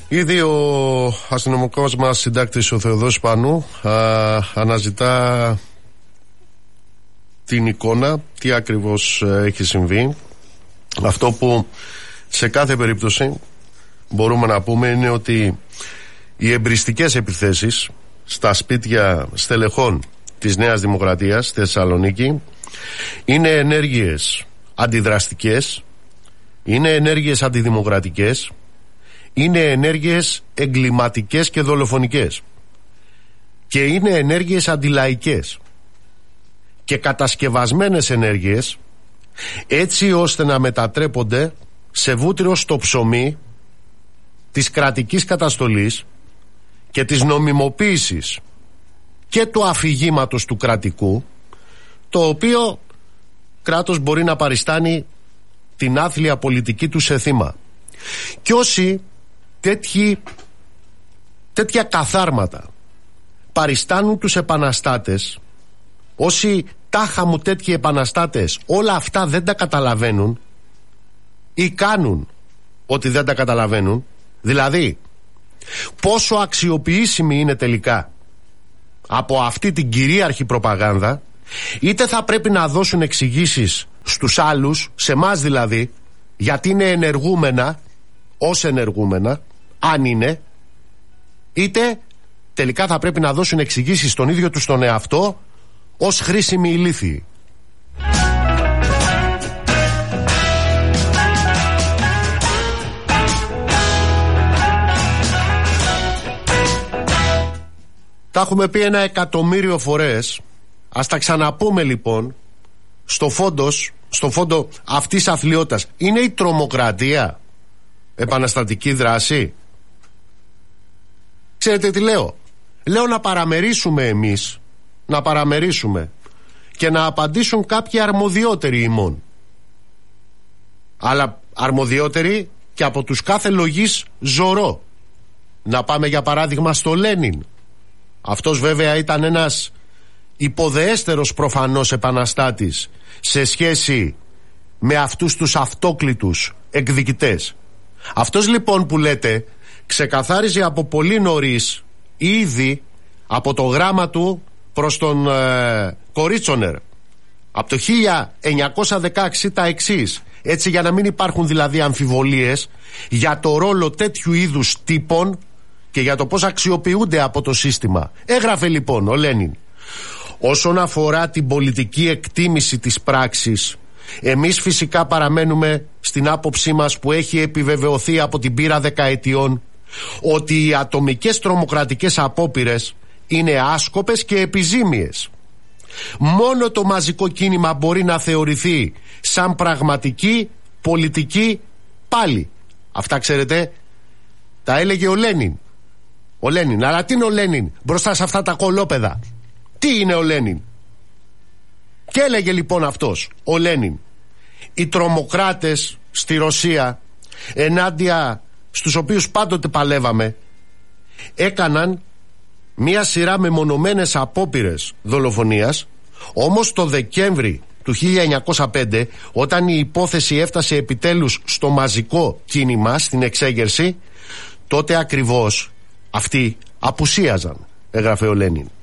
Ήδη ο αστυνομικός μας συντάκτης ο Θεοδόσης Πανού αναζητά την εικόνα, τι ακριβώς έχει συμβεί. Αυτό που σε κάθε περίπτωση μπορούμε να πούμε είναι ότι οι εμπριστικές επιθέσεις στα σπίτια στελεχών της Νέας Δημοκρατίας στη Θεσσαλονίκη είναι ενέργειες αντιδραστικές, είναι ενέργειες αντιδημοκρατικές, είναι ενέργειες εγκληματικές και δολοφονικές και είναι ενέργειες αντιλαϊκές και κατασκευασμένες ενέργειες, έτσι ώστε να μετατρέπονται σε βούτυρο στο ψωμί της κρατικής καταστολής και της νομιμοποίησης και του αφηγήματος του κρατικού, το οποίο κράτος μπορεί να παριστάνει την άθλια πολιτική του σε θύμα. Και όσοι τέτοια καθάρματα παριστάνουν τους επαναστάτες, όσοι τάχα μου τέτοιοι επαναστάτες όλα αυτά δεν τα καταλαβαίνουν ή κάνουν ότι δεν τα καταλαβαίνουν, δηλαδή πόσο αξιοποιήσιμη είναι τελικά από αυτή την κυρίαρχη προπαγάνδα, είτε θα πρέπει να δώσουν εξηγήσεις στους άλλους, σε εμάς δηλαδή, γιατί είναι ενεργούμενα, ως ενεργούμενα, αν είναι, είτε τελικά θα πρέπει να δώσουν εξηγήσεις στον ίδιο τους τον εαυτό ως χρήσιμοι ηλίθιοι. Τα έχουμε πει 1.000.000 φορές. Ας τα ξαναπούμε λοιπόν. Στο φόντο αυτής αθλιότητας είναι η τρομοκρατία επαναστατική δράση? Ξέρετε τι λέω? Λέω να παραμερίσουμε εμείς, να παραμερίσουμε και να απαντήσουν κάποιοι αρμοδιότεροι ημών, αλλά αρμοδιότεροι και από τους κάθε λογής ζωρό. Να πάμε για παράδειγμα στο Λένιν. Αυτός βέβαια ήταν ένας υποδεέστερος προφανώς επαναστάτης σε σχέση με αυτούς τους αυτόκλητους εκδικητές. Αυτός λοιπόν που λέτε ξεκαθάριζε από πολύ νωρίς, ήδη από το γράμμα του προς τον Κορίτσονερ από το 1916 τα εξής, έτσι, για να μην υπάρχουν δηλαδή αμφιβολίες για το ρόλο τέτοιου είδους τύπων και για το πώς αξιοποιούνται από το σύστημα. Έγραφε λοιπόν ο Λένιν: όσον αφορά την πολιτική εκτίμηση της πράξης, εμείς φυσικά παραμένουμε στην άποψή μας που έχει επιβεβαιωθεί από την πείρα δεκαετιών, ότι οι ατομικές τρομοκρατικές απόπειρες είναι άσκοπες και επιζήμιες. Μόνο το μαζικό κίνημα μπορεί να θεωρηθεί σαν πραγματική πολιτική πάλι. Αυτά ξέρετε τα έλεγε ο Λένιν. Ο Λένιν, αλλά τι είναι ο Λένιν μπροστά σε αυτά τα κολόπεδα? Τι είναι ο Λένιν? Και έλεγε λοιπόν αυτός ο Λένιν: οι τρομοκράτες στη Ρωσία, ενάντια στους οποίους πάντοτε παλεύαμε, έκαναν μία σειρά μεμονωμένες απόπειρες δολοφονίας. Όμως το Δεκέμβρη του 1905, όταν η υπόθεση έφτασε επιτέλους στο μαζικό κίνημα, στην εξέγερση, τότε ακριβώς αυτοί απουσίαζαν, έγραφε ο Λένιν.